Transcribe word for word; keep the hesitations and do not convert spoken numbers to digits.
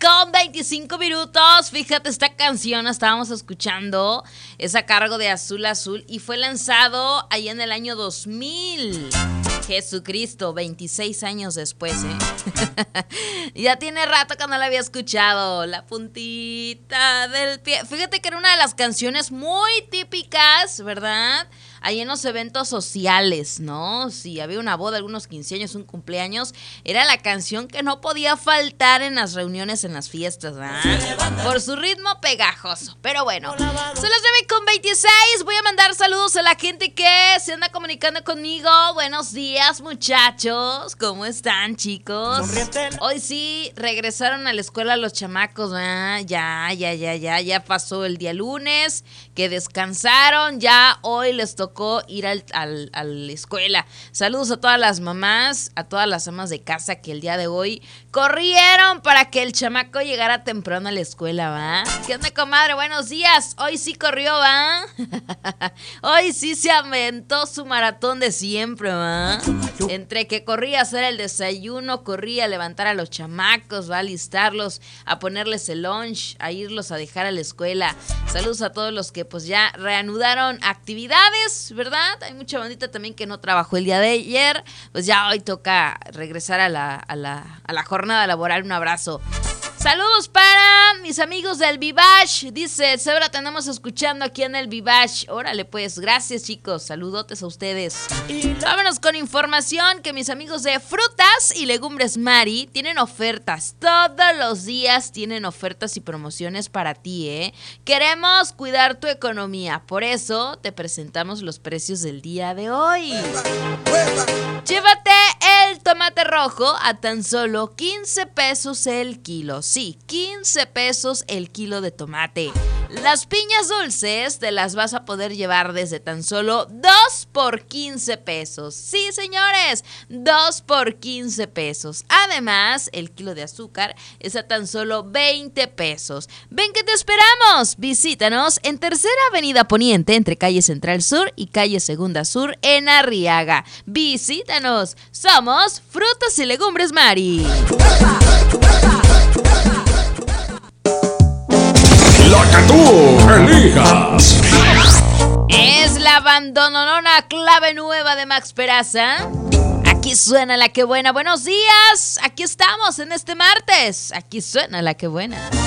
con veinticinco minutos. Fíjate, esta canción la estábamos escuchando. Es a cargo de Azul Azul y fue lanzado ahí en el año dos mil. Jesucristo, veintiséis años después, ¿eh? Ya tiene rato que no la había escuchado. La puntita del pie. Fíjate que era una de las canciones muy típicas, ¿verdad? Ahí en los eventos sociales, ¿no? Si había una boda, algunos quince años, un cumpleaños, era la canción que no podía faltar en las reuniones, en las fiestas, ¿verdad? Por su ritmo pegajoso. Pero bueno, son las nueve con veintiséis. Voy a mandar saludos a la gente que se anda comunicando conmigo. Buenos días, muchachos. ¿Cómo están, chicos? Hoy sí regresaron a la escuela los chamacos, ¿verdad? Ya, ya, ya, ya, ya pasó el día lunes, que descansaron. Ya hoy les tocó ir al, al, a la escuela. Saludos a todas las mamás, a todas las amas de casa que el día de hoy corrieron para que el chamaco llegara temprano a la escuela, ¿va? ¿Qué onda, comadre? Buenos días. Hoy sí corrió, ¿va? Hoy sí se aventó su maratón de siempre, ¿va? Entre que corría a hacer el desayuno, corría a levantar a los chamacos, va a alistarlos, a ponerles el lunch, a irlos a dejar a la escuela. Saludos a todos los que pues ya reanudaron actividades, ¿verdad? Hay mucha bandita también que no trabajó el día de ayer, pues ya hoy toca regresar a la, a la, a la jornada laboral. Un abrazo. Saludos para mis amigos del Vivash. Dice, Sebra, tenemos escuchando aquí en el Vivash. Órale, pues, gracias, chicos. Saludotes a ustedes. Vámonos con información que mis amigos de Frutas y Legumbres Mari tienen ofertas. Todos los días tienen ofertas y promociones para ti, ¿eh? Queremos cuidar tu economía. Por eso te presentamos los precios del día de hoy. Llévate el tomate rojo a tan solo quince pesos el kilo. Sí, quince pesos el kilo de tomate. Las piñas dulces te las vas a poder llevar desde tan solo dos por quince pesos. Sí, señores, dos por quince pesos. Además, el kilo de azúcar es a tan solo veinte pesos. Ven que te esperamos. Visítanos en Tercera Avenida Poniente, entre calle Central Sur y calle Segunda Sur en Arriaga. Visítanos. Somos Frutas y Legumbres Mari. La que tú elijas. Es la abandononona clave nueva de Max Peraza. Aquí suena la que buena. Buenos días. Aquí estamos en este martes. Aquí suena la que buena.